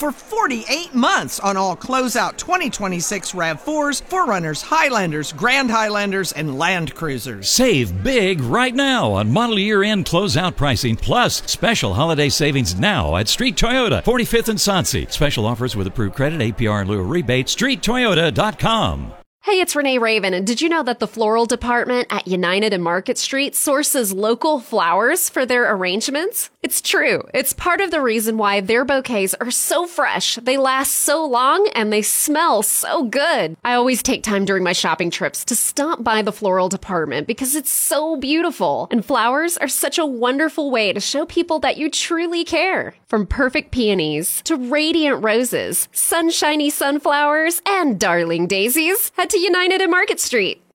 for 48 months on all closeout 2026 RAV4s, 4Runners, Highlanders, Grand Highlanders, and Land Cruisers. Save big right now on model year-end closeout pricing, plus special holiday savings now at Street Toyota, 45th and Sonse. Special offers with approved credit, APR, in lieu of rebate, streettoyota.com. Hey, it's Renee Raven, and did you know that the floral department at United and Market Street sources local flowers for their arrangements? It's true. It's part of the reason why their bouquets are so fresh, they last so long, and they smell so good. I always take time during my shopping trips to stop by the floral department because it's so beautiful, and flowers are such a wonderful way to show people that you truly care. From perfect peonies to radiant roses, sunshiny sunflowers, and darling daisies, head to United and Market Street.